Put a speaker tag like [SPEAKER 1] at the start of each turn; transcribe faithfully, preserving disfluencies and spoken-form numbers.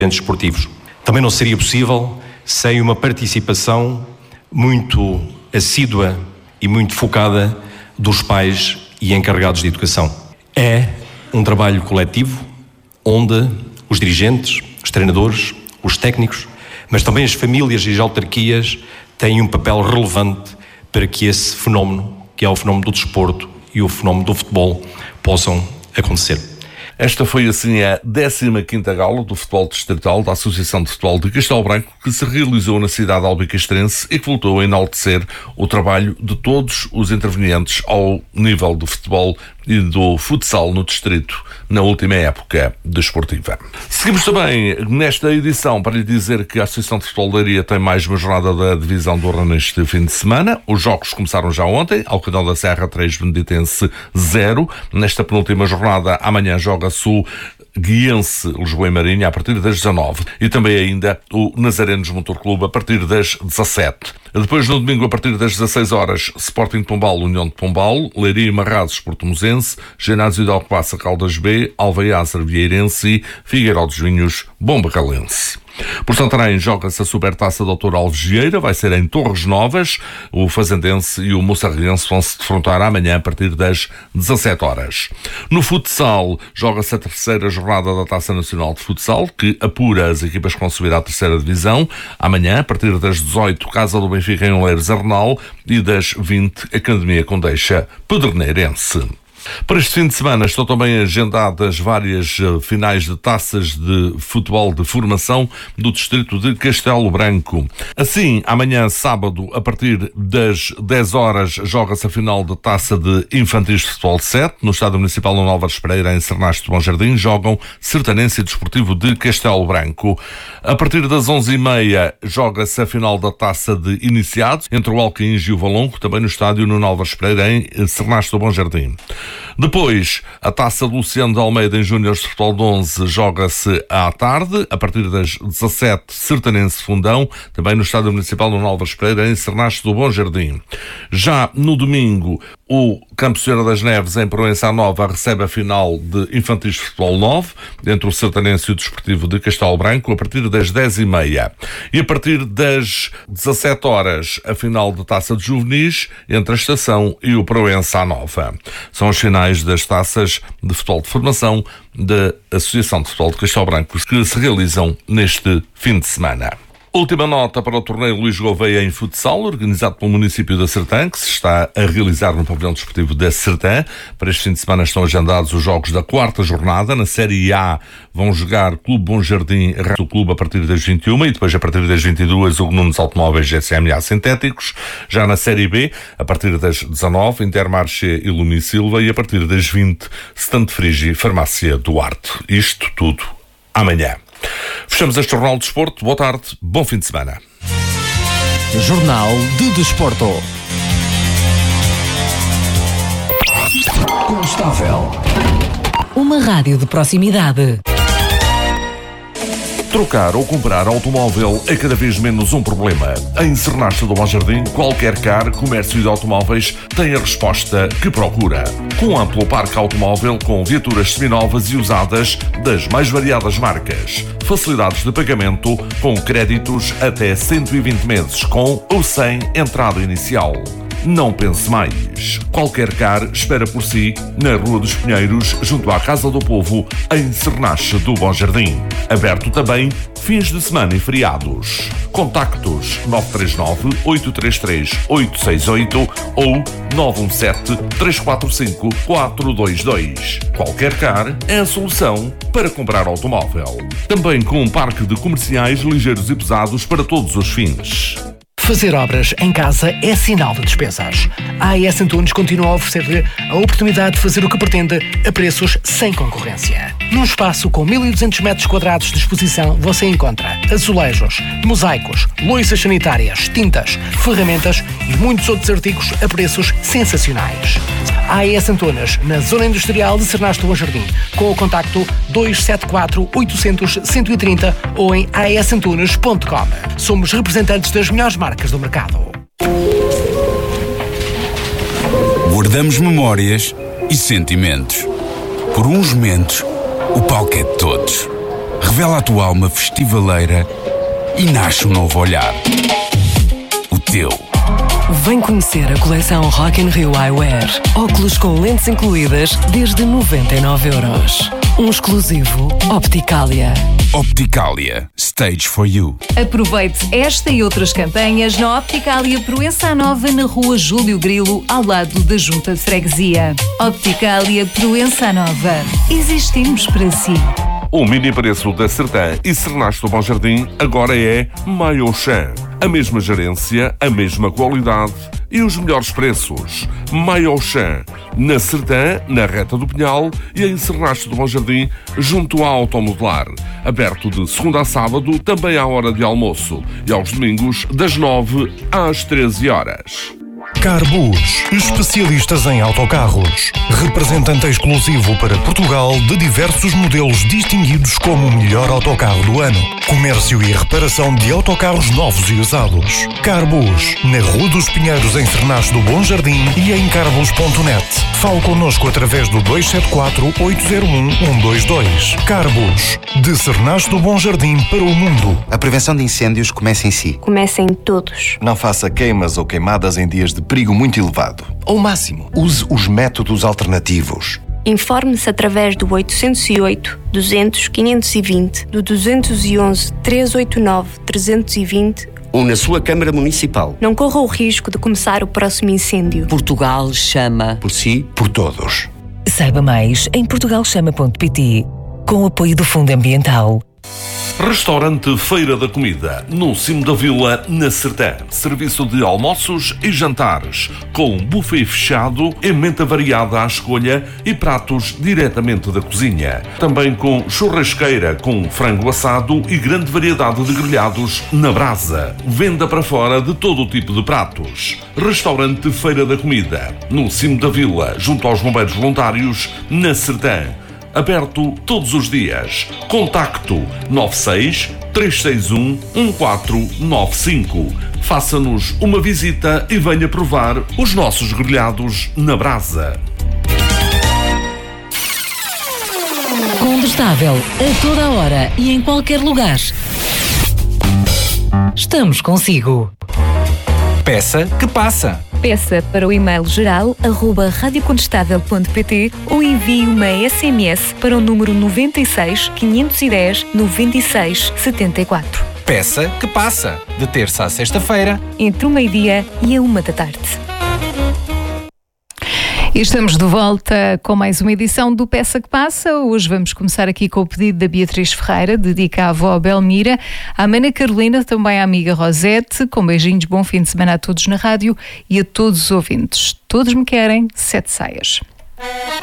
[SPEAKER 1] eventos esportivos. Também não seria possível sem uma participação muito assídua e muito focada dos pais e encarregados de educação. É um trabalho coletivo onde os dirigentes, os treinadores, os técnicos, mas também as famílias e as autarquias têm um papel relevante para que esse fenómeno, que é o fenómeno do desporto e o fenómeno do futebol, possam acontecer.
[SPEAKER 2] Esta foi assim a décima quinta gala do futebol distrital da Associação de Futebol de Castelo Branco, que se realizou na cidade albicastrense e que voltou a enaltecer o trabalho de todos os intervenientes ao nível do futebol e do futsal no distrito na última época desportiva. Seguimos também nesta edição para lhe dizer que a Associação de Futebol de Leiria tem mais uma jornada da Divisão de Honra neste fim de semana. Os jogos começaram já ontem, Alcaidão da Serra três, Beneditense zero. Nesta penúltima jornada, amanhã joga-se o Guiense, Lisboa e Marinha a partir das dezanove e também ainda o Nazarenos Motor Clube a partir das dezassete. Depois, no domingo, a partir das dezasseis horas, Sporting Pombal, União de Pombal, Leiria e Marrazes, Portomosense, Ginásio de Alcobaça, Caldas B, Alveiaze, Vieirense e Figueiró dos Vinhos, Bombacalense. Por Santarém joga-se a Supertaça doutor Alves Vieira, vai ser em Torres Novas. O Fazendense e o Moçarriense vão se defrontar amanhã a partir das dezassete horas. No futsal joga-se a terceira jornada da Taça Nacional de Futsal, que apura as equipas que vão subir à terceira divisão. Amanhã, a partir das dezoito, Casa do Benfica em Oleiros Arnal e das vinte, Academia Condeixa Pederneirense. Para este fim de semana estão também agendadas várias finais de taças de futebol de formação do distrito de Castelo Branco. Assim, amanhã, sábado, a partir das dez horas, joga-se a final da taça de infantis de futebol sete. No Estádio Municipal Nuno Álvares Pereira, em Sernaste de Bom Jardim, jogam Sertanense e Desportivo de Castelo Branco. A partir das onze e meia, joga-se a final da taça de iniciados entre o Alcaínge e o Valongo, também no Estádio Nuno Álvares Pereira, em Sernaste de Bom Jardim. Depois, a Taça de Luciano de Almeida em Júniores de Futebol de onze joga-se à tarde, a partir das dezassete, Sertanense Fundão, também no Estádio Municipal Nuno Álvares Pereira, em Sernaste do Bom Jardim. Já no domingo, o Campo Senhora das Neves, em Proença Nova, recebe a final de Infantis de Futebol nove, entre o Sertanense e o Desportivo de Castelo Branco, a partir das dez e meia. E a partir das dezassete horas, a final de Taça de Juvenis, entre a Estação e o Proença Nova. São os finais das taças de futebol de formação da Associação de Futebol de Castelo Branco que se realizam neste fim de semana. Última nota para o torneio Luís Gouveia em futsal, organizado pelo município da Sertã, que se está a realizar no pavilhão desportivo da Sertã. Para este fim de semana estão agendados os jogos da quarta jornada. Na Série A vão jogar Clube Bom Jardim do Clube a partir das vinte e uma e depois a partir das vinte e duas o Nunes Automóveis G C M A Sintéticos. Já na Série B, a partir das dezanove, Intermarché e Lumi Silva e a partir das vinte, Stand Frigi Farmácia Duarte. Isto tudo amanhã. Fechamos este Jornal de Desporto. Boa tarde, bom fim de semana.
[SPEAKER 3] Jornal de Desporto. Constável. Uma rádio de proximidade.
[SPEAKER 2] Trocar ou comprar automóvel é cada vez menos um problema. Em Sernaste do Bom Jardim, qualquer car, comércio de automóveis tem a resposta que procura. Com amplo parque automóvel com viaturas seminovas e usadas das mais variadas marcas. Facilidades de pagamento com créditos até cento e vinte meses com ou sem entrada inicial. Não pense mais. Qualquer car espera por si na Rua dos Pinheiros, junto à Casa do Povo, em Sernache do Bom Jardim. Aberto também fins de semana e feriados. Contactos nove três nove, oito três três, oito seis oito ou nove um sete, três quatro cinco, quatro dois dois. Qualquer car é a solução para comprar automóvel. Também com um parque de comerciais ligeiros e pesados para todos os fins.
[SPEAKER 4] Fazer obras em casa é sinal de despesas. A AES Antunes continua a oferecer-lhe a oportunidade de fazer o que pretende a preços sem concorrência. Num espaço com mil e duzentos metros quadrados de exposição, você encontra azulejos, mosaicos, louças sanitárias, tintas, ferramentas e muitos outros artigos a preços sensacionais. A AES Antunes, na Zona Industrial de Sernaste do Bom Jardim, com o contacto dois sete quatro, oito zero zero, um um três zero ou em a e s antunes ponto com. Somos representantes das melhores marcas do mercado.
[SPEAKER 5] Guardamos memórias e sentimentos. Por uns momentos, o palco é de todos. revela a tua alma festivaleira e nasce um novo olhar. O teu.
[SPEAKER 3] Vem conhecer a coleção Rock in Rio Eyewear. Óculos com lentes incluídas desde noventa e nove euros. Um exclusivo Opticalia.
[SPEAKER 5] Opticalia. Stage for you.
[SPEAKER 6] Aproveite esta e outras campanhas na Opticalia Proença Nova, na rua Júlio Grilo, ao lado da Junta de Freguesia. Opticalia Proença Nova. Existimos para si.
[SPEAKER 2] O mini preço da Sertã e Sernache do Bom Jardim agora é Maiochan. A mesma gerência, a mesma qualidade e os melhores preços. Maiochan. Na Sertã, na Reta do Pinhal e em Sernache do Bom Jardim, junto à Automodelar. Aberto de segunda a sábado, também à hora de almoço. E aos domingos, das nove às treze horas.
[SPEAKER 7] Carbus, especialistas em autocarros. Representante exclusivo para Portugal de diversos modelos distinguidos como o melhor autocarro do ano. Comércio e reparação de autocarros novos e usados. Carbus, na Rua dos Pinheiros, em Sernache do Bom Jardim e em carbus ponto net. Fale connosco através do dois sete quatro, oito zero um, um dois dois. Carbus, de Sernache do Bom Jardim para o mundo.
[SPEAKER 8] A prevenção de incêndios começa em si.
[SPEAKER 9] Comecem todos.
[SPEAKER 10] Não faça queimas ou queimadas em dias de perigo muito elevado. Ao máximo, use os métodos alternativos.
[SPEAKER 9] Informe-se através do oitocentos e oito, duzentos, quinhentos e vinte, do duzentos e onze, trezentos e oitenta e nove, trezentos e vinte
[SPEAKER 11] ou na sua Câmara Municipal.
[SPEAKER 9] Não corra o risco de começar o próximo incêndio.
[SPEAKER 3] Portugal chama.
[SPEAKER 11] Por si,
[SPEAKER 10] por todos.
[SPEAKER 3] Saiba mais em portugal chama ponto pt, com o apoio do Fundo Ambiental.
[SPEAKER 2] Restaurante Feira da Comida, no cimo da vila, na Sertã. Serviço de almoços e jantares, com buffet fechado, emenda variada à escolha e pratos diretamente da cozinha. Também com churrasqueira, com frango assado e grande variedade de grelhados na brasa. Venda para fora de todo o tipo de pratos. Restaurante Feira da Comida, no cimo da vila, junto aos bombeiros voluntários, na Sertã. Aberto todos os dias. Contacto nove seis, três seis um, um quatro nove cinco. Faça-nos uma visita e venha provar os nossos grelhados na brasa.
[SPEAKER 3] Condestável, a toda hora e em qualquer lugar. Estamos consigo.
[SPEAKER 12] Peça que passa.
[SPEAKER 6] Peça para o e-mail geral arroba radiocondestável ponto pt ou envie uma S M S para o número nove seis, quinhentos e dez, noventa e seis, setenta e quatro.
[SPEAKER 12] Peça que passa, de terça a sexta-feira,
[SPEAKER 6] entre o meio-dia e a uma da tarde. E estamos de volta com mais uma edição do Peça que Passa. Hoje vamos começar aqui com o pedido da Beatriz Ferreira, dedica à avó Belmira, à Mana Carolina, também à amiga Rosete, com beijinhos, bom fim de semana a todos na rádio e a todos os ouvintes. Todos me querem, sete saias.